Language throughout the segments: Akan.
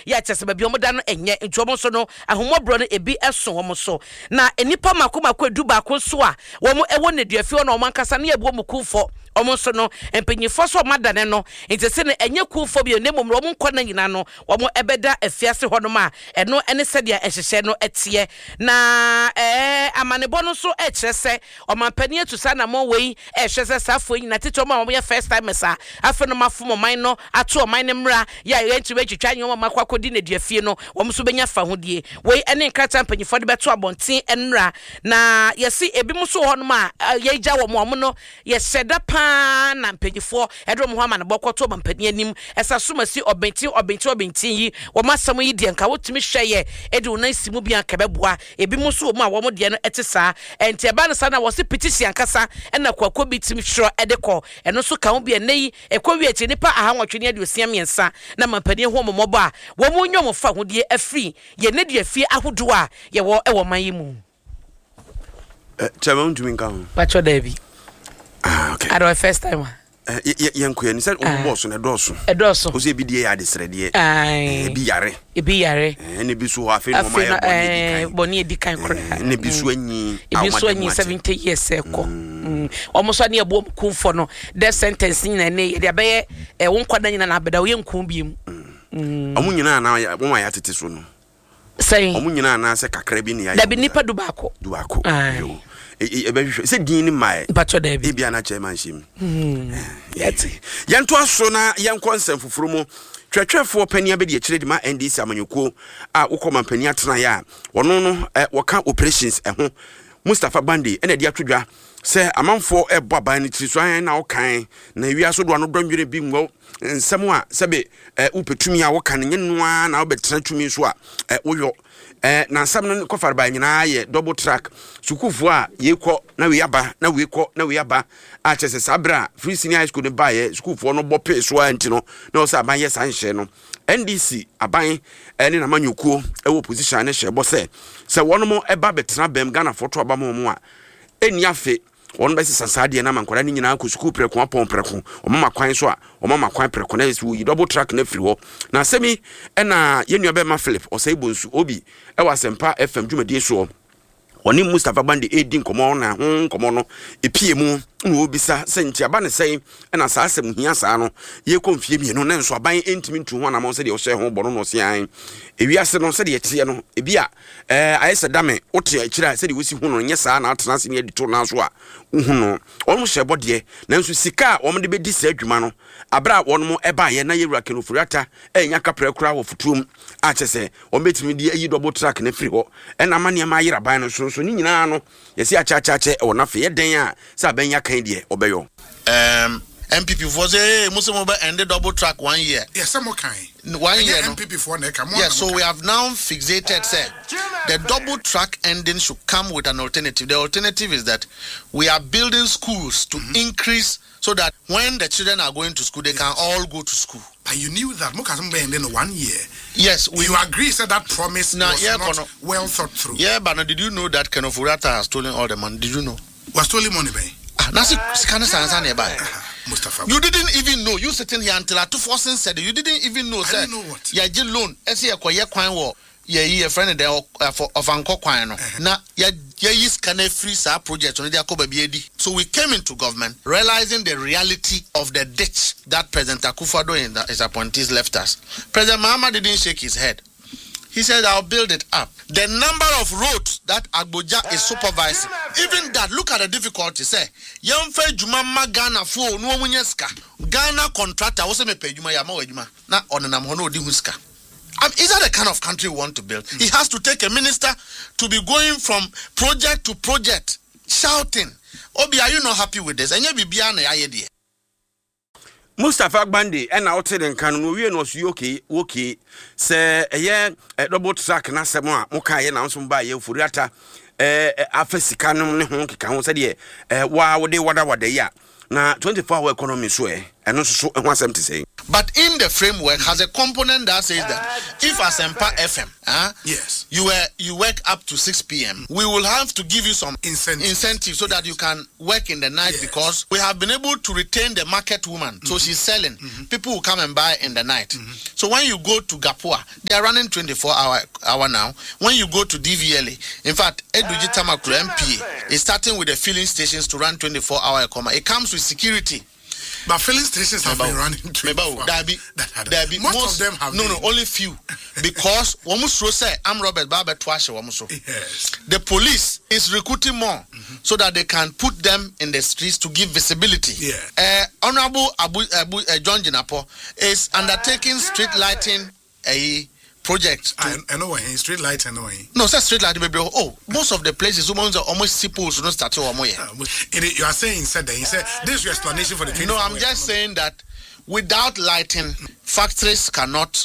ya kyese ba bi omoda no enye nti omo so no ahomobro no ebi eso omo so na enipa makomako edu ba ko so a omo ewo neduafi ono omo ankasa na ebu omo kufo omo so no empanyifo so madane no nti se ne enye kufo bi ne momro omo nkɔ na nyina no omo ebeda afiase hɔ no ma eno ene sɛde ɛhyehyɛ no etie na amanebo no so ɛkyerɛ sɛ ɔmampani atusa na mo wei ɛhwɛ sɛ safo nyina tete omo yɛ first time sa afa no mafo man no ato oman ne mra ya yɛntu betwitwa nyoma makwakodi na duafie no omo so benya fa hodie wei ene nkrata mpanyifo de beto abonten enra na yɛsi ebi mo so hɔ no ma yɛgya wɔ mo no yɛhyɛda pa na mpanyifo ɛdro mo ho ama ne bɔkɔto mampani anim ɛsa somasi obenti yi wɔ masam yi de nka wotumi hwɛ yɛ edi wo nan simu bi anka bɛboa ebi mo so mo a wɔ mo de no ɛte saa enti ɛba no sa na wɔ se petition kasa ɛna kwakɔ bi timi hwɛ ɛde kɔ ɛno so ka ho bi ɛnɛyi ɛkɔ wi nipa ahanwotwe ne aduosia miensa na mampani ho momobɔ a wo mo nyomo fa hodie afri ye ne duafie ahodo a ye wo e wo man yi mu chama ntumi nka ho pacho dabi okay ado first time yanko ni said o boss na doso o se bi die ya de srede ebi yare ne bi so afi no ma ya boni edikan kora ne bi so anyi 70 years eko almost ani abo kumfo no the sentence nyina ne de abaye won kwada nyina na abeda wo yenku biem amu nyina na wo ma ya tete so no say amu nyina na se kakra bi ne ya da bi nipa du baako yo ebe se din ni mai pacho da bi bia na chairman shim yati yanto aso na yankɔ nsɛm foforo mu twetwefo pania be de kyerɛ di ma NDC amanyuko a wokɔ mampani atena ya ɔno no wɔka operations ho Mustafa Bandi ena di atwodwa sɛ amanfo ɛbɔ aban ne tiri so an na wokan na wia so do ano dɔnwere bi ngɔ nsɛm a sɛbe wopetumi a wokan nyenoa na wobɛtena tumi so a woyɔ na nsɛm no kɔfar ba nyina yɛ double track sukufo a yekɔ na we aba na we kɔ na we aba a kyerɛ sɛ sabra free senior high school ne ba yɛ sukufo no bɔ pe so anti no na ɔsɛ aban yɛ san hyɛ no NDC aban ne na manyukuo ɛwɔ position ne hyɛ bɔ sɛ wɔn mo ɛba betena bam Ghana foto aba mo a eni afe wɔn bɛ sisa saade na mankora ne nyina ko sukuu preko apɔn preko ɔmama kwan so a ɔmama kwan preko na yesi yi double track na firi hɔ na sɛmi ɛna yenua bɛ ma Philip ɔsɛ ibonsu obi ɛwɔ Asempa FM dwumadie so oni Mustafa Bandi edi nkomo na ho nkomo no epie mu na obisa sɛ nti aba ne sɛn ɛna saa asɛm hia saa no ye konfie mienu na nso aban entimi ntu ho na mo sɛ de ɔhyɛ ho bɔ no no sian ewiase no sɛ de yɛtie no ebia ayɛsɛ dame wote akyira sɛ de wosi hu no nyɛ saa na atena se ne edito na so a hu no ɔmo hyɛ bɔde na nso sika a ɔmo de bedi saa adwuma no abra wɔn mo ɛba yɛ na yɛwura kenofuriata ɛnya kapra kura wɔ futuom a kyɛ sɛ ɔmo betimi de ayi double track na firi hɔ ɛna amane ma ayira ban no so ni nyina no yɛsi achachache ɛwɔ na fe yɛden a sɛ abɛnya kan de ɔbɛyɔ MPP for say Muslim ended double track 1 year. Yes, some kind. 1 year. MPP for yes, so we have now fixated say the double track ending should come with an alternative. The alternative is that we are building schools to increase so that when the children are going to school, they can all go to school. But you knew that Mokasumbe ended in 1 year. Yes, you agree that that promise was not well thought through. Yeah, but did you know that Kenofurata has stolen all the money? Did you know? Was stolen money by? Mustafa. You didn't even know. You sitting here until Atufosin said it. You didn't even know. I didn't know what. Yeah, you loan. I see a quiet coin war. Yeah, you a friend there of Uncle Quino. Now, yeah, is can a free sa project on the So we came into government realizing the reality of the ditch that President Akufo-Addo and his appointees left us. President Mahama didn't shake his head. He said, I'll build it up. The number of roads that Agboja is supervising, even that, look at the difficulty. Say, Yamfe Juma Ghana for no munyeska. Ghana contractor was me pay Juma Yama Juma. Na on an amhono di huska. Is that the kind of country we want to build? He has to take a minister to be going from project to project, shouting. Obi, are you not happy with this? And you be beyond the idea. Mustafa Bandi and outside and can we no okay say a double track na sema muka na nso ba ye furiata afesika no ne ho keka ho said wa wode wada ya na 24-hour economy so eno so ho asem te say But in the framework has a component that says that if Asempa FM, yes, you work up to 6 p.m., we will have to give you some incentive so that you can work in the night, because we have been able to retain the market woman. So she's selling. People will come and buy in the night. So when you go to Gapua, they are running 24-hour now. When you go to DVLA, in fact, Eduji Tamakulu MPA is starting with the filling stations to run 24-hour. It comes with security. But filling stations have been running 24 hours. Most of them have only few. Because I'm Robert Barber yes. The police is recruiting more so that they can put them in the streets to give visibility. Yeah. Honorable John Jinapo is undertaking street lighting project. I know street light. No, it's street light. Oh, most of the places almost simple to not start. You are saying this is your explanation for the. No, I'm just saying that without lighting, factories cannot.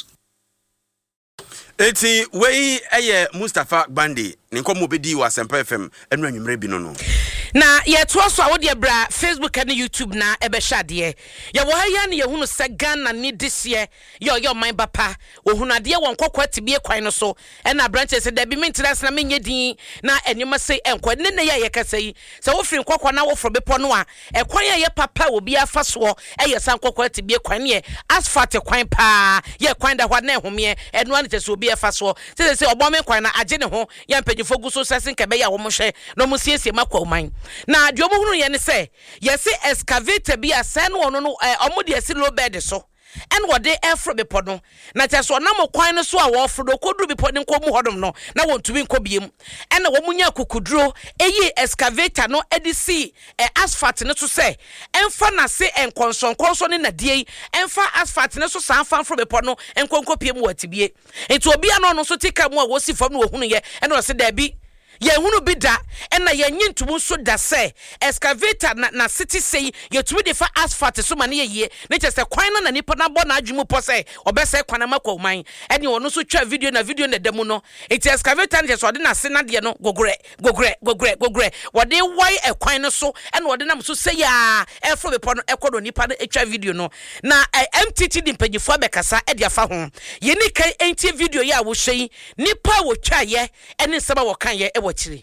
Eti wei eye Mustafa Bandi nkomo bedi wa Asempa FM enu anwumre bi no. Na ye to so a wo de bra Facebook and YouTube na ebe hade ye wo ha ya ne ye hunu se Ghana ni dise yo man bapa wo hunu ade won kokwa tibie kwan no so e na branches da bi maintenance na menye din na enwuma sei enko ne ne ye kasa yi se wo firi kokwa na wo fro bepo no a e kwan ye papa wo bi afa so e ye san kokwa tibie kwan ne asphalt kwan pa ye kwan da hwa na ehome enu an te so bi afa so se obome kwan na age ne ho ye mpanyifo gu so sesin kebe ya wo mo hwe no mo siesie makwa man na dio mo hunu ye ne se ye se excavator bi asen wono no omo de esi low bed so en wode efro bepo no na te so na mo kwan no so a wo fro do koduru bepo ne nko mu hodom no na wontumi nko biem en na wo munya kokuduro eyi excavator no edisi asphalt ne so se enfa na se enkonson ne na die enfa asphalt ne so sanfa fro bepo no enkonko piem watibie enti obi ano no so tika mu a wo si fam no wo hunu ye en no se da bi ye hunu bi da na ye nyintumu so da se excavator na city say ye tumi de fa asphalt so ma ne ye ne che se kwan na nipa na bo na adwumu po se obese kwan ma kwa man ene ono so twa video na demu no enti excavator ne so de na se na de no gogre wode wai e kwan no so ene wode na so se ya e fro be po no ekodo nipa na etwa video no na MTT di mpanyifo abekasa e de afa ho ye ni kan enti video ya wo hwei nipa wo twa ye ene seba wo kan ye watching.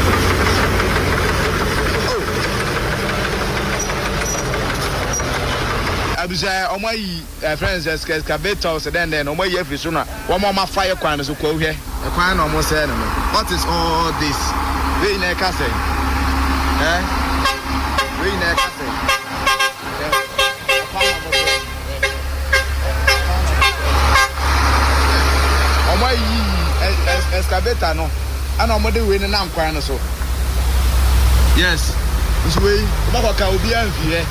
Abisa omai friends excavator so then omai every so na one more fire kwan so kwa hwe e kwan na omo say no what is all this we na ka say we na ka say omai excavator no ana omode we ne na nkwan no so yes this way ko ka obi anfie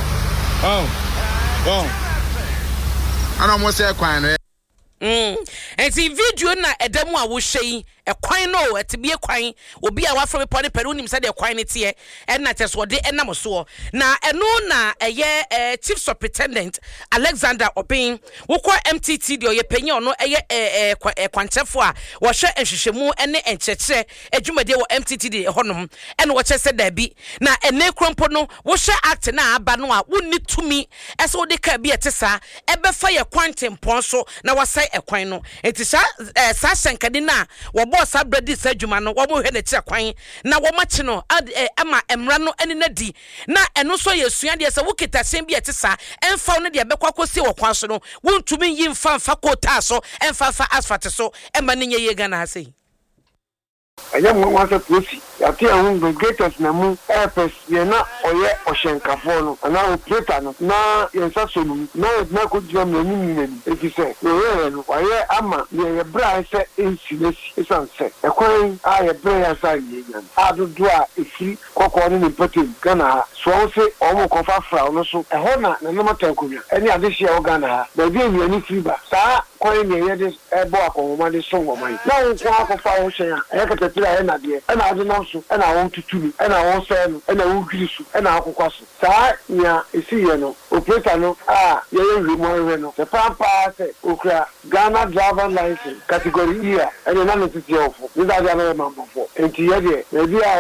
ana mo se kwan no enti video na edemu a wo hwei e kwan no etibie kwan obi a wafro bepo ne peru nim se de kwan ne tie en na teso de enam so na eno na eye chief superintendent Alexander Obin wokọ MTT de oye panyi ono eye kwanchefo a wo hwe enhwehwemu ene encheche adwumade wo MTT de honom ene wo chese da bi na ene krompo no wo hwe act na aba no a wonni tumi ese wo de ka bi etesa ebefa ye kwantempon so na wasai ekwan no enti sa hyenkade na wo boss abredi sa dwuma no wo mo hwe na kire kwan na wo machi no ama emra no ene na di na eno so ye sua de se wo kitasem bi etesa emfa no de bekwa kosi wo kwan so no wontumi yi mfa kota so emfa fa asphalt so ema ne ye Ghana sei aya mo wasa profi yati ahun the greatest na mu airport ye na oye oshenkafo no na operator no na yensa sonu na ko jira me ni efise ye no oye ama ye bra se ensinesi esanse ekwan a ye bra ya sa ye yan adudu a efiri kokko ni potem Ghana so se omo kofa fra no so eho na no matankunya eni ade hia o Ghana ba bi eni ani fiba sa kwan ni ye de ebo akonwoma de so woman na nko akofa wo hyen a ekatepira na de na ade no so na won tutulu na won se no na won gwirisu na akokwa so sa nya esi ye no operator no a ye ye mo no se pampa se okra Ghana driver license category E ene na no titi ofo ni da ja na mambo fo enti ye de na bi a o se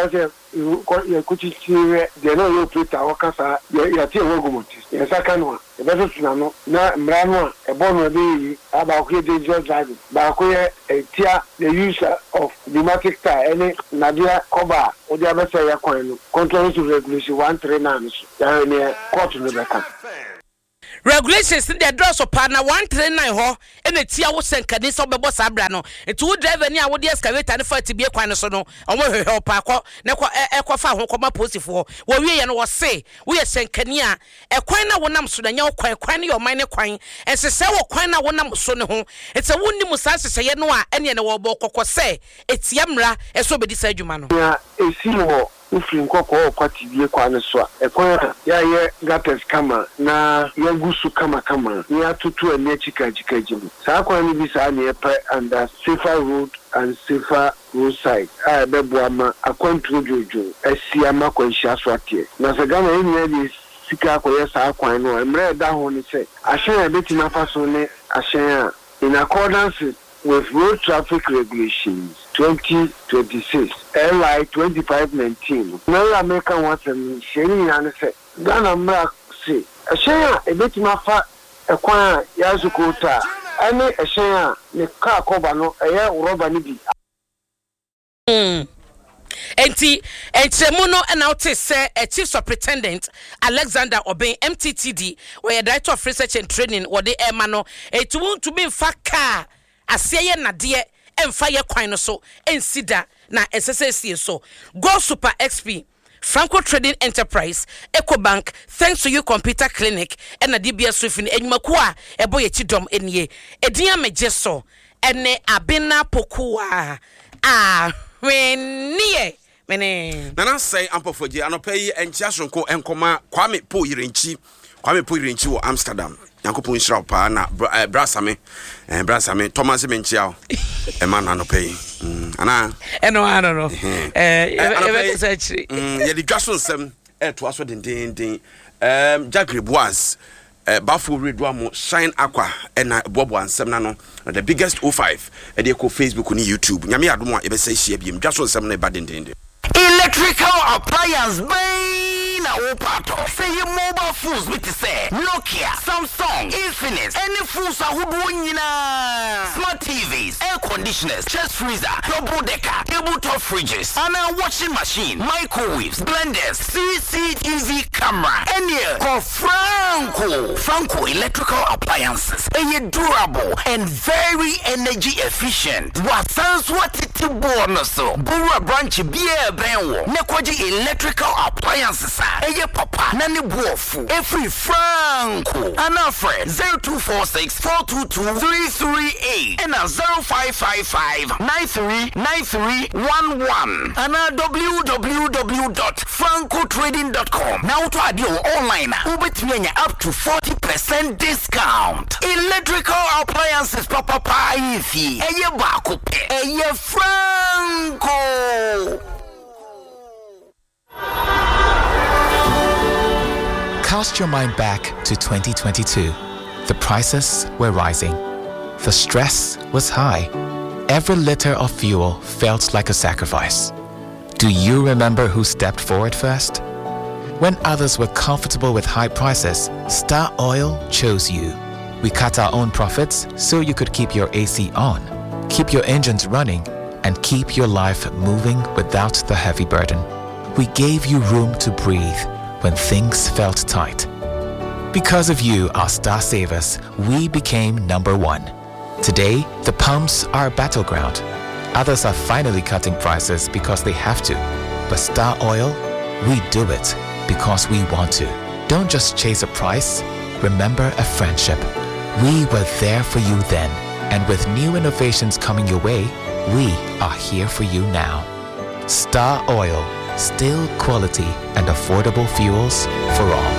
you could see the no operator or casa, you are still yes, I can one. The better no, Mrano, a born be about the driving. Bakoya, a tear, the use of pneumatic tire, any Nadia Koba, or the other say, contrary to regulation 139, near court in the regulations in the draws of partner 139 ho and a tia was sent Cadis of the boss Abrano. It would drive any of the excavator and fight to be a quinosono, and we help Paco, Neco Equafa, who come up for what we and was say, we are sent Kenya, a quina one am Sudan, quine or minor quine, and say, quina one am sono. It's a wounded musashi say no, any and a woboko say, it's Yamra, and so be decided, man. Yeah, a sea ufiri nkoko kwatibie kwane so ekwan ya ye gates kama na ya gusu kama ya tutu ene chika jimu sa kwan ni bisa na yepa and safer road and safer roadside bebo ama akwantu jojo asiama kwanhia so atie na se gama eni di sika akoye sa kwan no emre da ho ni se ahyen betima fa so ne ahyen in accordance with road traffic regulations 2026 LI 2519 now American wants and sharing and say Ghana mra say a share a bit mafa a kwa yazukota any a share ne car cover no a year rubber nibi Enti Entremuno and out say a chief superintendent Alexander Obey MTTD where director of research and training or the Emano it won't to be faka aseye na de emfa ye kwan no so ensida na SSC so Go Super XP Franco Trading Enterprise EcoBank thanks to you computer clinic and na DBS Sufin enyumaku a ebo ye chidom enie edian mejeso ene abena pokua wenie mene nana say ampofoje anopai enchia sonko enkoma Kwame Po Yirenchi wo Amsterdam Yankopon Israel pa na brasame Thomas Menchiao e man anopai ana eno I don't know ye di dwaso nsem to aso den Jacques Boaz Bafo Redwa mo Shine Aqua na Bobo ansem na no the biggest O5 e dey ko Facebook ni YouTube nyame adom a e be say hia biem dwaso nsem na e ba den electrical appliance na opato say your mobile phones with say Nokia, Samsung, Infinix, any phones ahodo nyina smart TVs, air conditioners, chest freezer, double decker, tabletop fridges, and a washing machine, microwaves, blenders, CCTV camera, any call Franco electrical appliances. Are durable and very energy efficient. What sounds what it bonus so Bura branch beer benwo nekwaji electrical appliances eye papa na ne buofu every Franco ana friend 0246-422-338 and 0555-939311 and www.francotrading.com. Now to add your online ubetimi up to 40% discount. Electrical appliances papa ifi eye ba coupe eye Franco. Cast your mind back to 2022. The prices were rising. The stress was high. Every liter of fuel felt like a sacrifice. Do you remember who stepped forward first? When others were comfortable with high prices, Star Oil chose you. We cut our own profits so you could keep your AC on, keep your engines running, and keep your life moving without the heavy burden. We gave you room to breathe when things felt tight. Because of you, our star savers, we became #1. Today, the pumps are a battleground. Others are finally cutting prices because they have to. But Star Oil, we do it because we want to. Don't just chase a price, remember a friendship. We were there for you then, and with new innovations coming your way, we are here for you now. Star Oil, still quality and affordable fuels for all.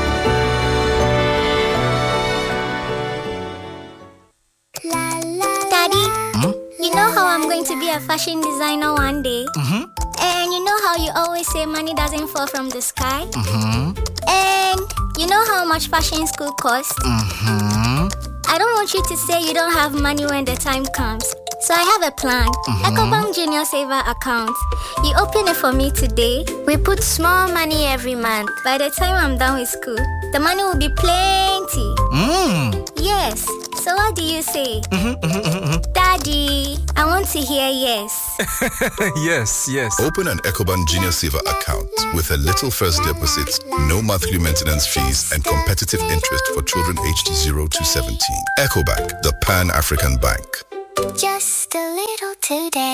Daddy, you know how I'm going to be a fashion designer one day? And you know how you always say money doesn't fall from the sky? And you know how much fashion school costs? I don't want you to say you don't have money when the time comes. So So I have a plan. EcoBank Junior Saver account. You open it for me today. We put small money every month. By the time I'm done with school, the money will be plenty. Yes. So what do you say? Daddy, I want to hear yes. Yes. Open an EcoBank Junior Saver account with a little first deposit, no monthly maintenance fees, and competitive interest for children aged 0 to 17. EcoBank, the Pan-African Bank. Just a little today.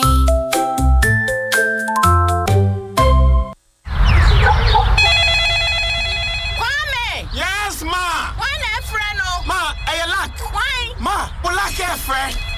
Kwame! Yes, ma! Why not, friend? Ma, are you luck? Why? Ma, you luck, friend.